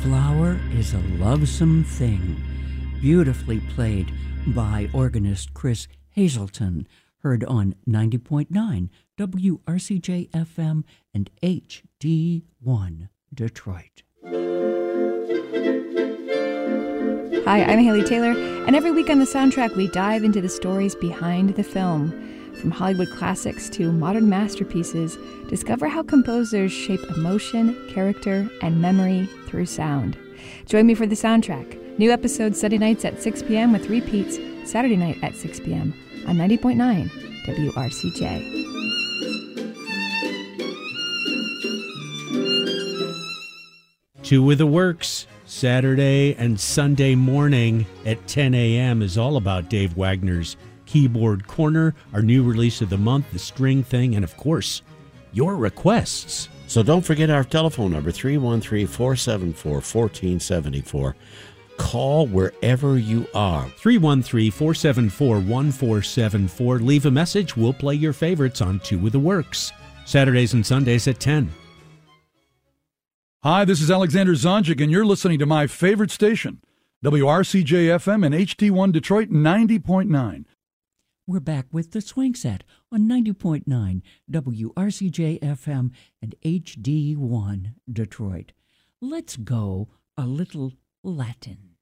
flower is a lovesome thing, beautifully played by organist Chris Hazelton, heard on 90.9 WRCJ FM and HD1 Detroit. Hi, I'm Haley Taylor, and every week on The Soundtrack we dive into the stories behind the film. From Hollywood classics to modern masterpieces, discover how composers shape emotion, character, and memory through sound. Join me for The Soundtrack. New episodes Sunday nights at 6 p.m. with repeats Saturday night at 6 p.m. on 90.9 WRCJ. Two with the Works, Saturday and Sunday morning at 10 a.m. is all about Dave Wagner's Keyboard Corner, our new release of the month, The String Thing, and of course, your requests. So don't forget our telephone number, 313-474-1474. Call wherever you are. 313-474-1474. Leave a message. We'll play your favorites on Two with the Works, Saturdays and Sundays at 10. Hi, this is Alexander Zonjic, and you're listening to my favorite station, WRCJ-FM and HD1 Detroit 90.9. We're back with the Swing Set on 90.9 WRCJ FM and HD1 Detroit. Let's go a little Latin.